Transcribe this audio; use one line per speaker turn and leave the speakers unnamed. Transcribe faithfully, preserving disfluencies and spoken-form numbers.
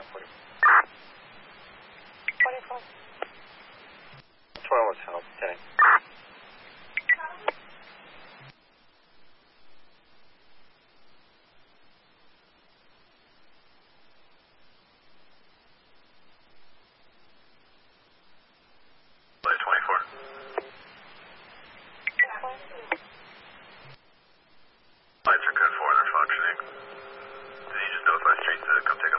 twenty-four.
twelve was help, ten.
Lights are good for, they're functioning. Did you just notify streets to come take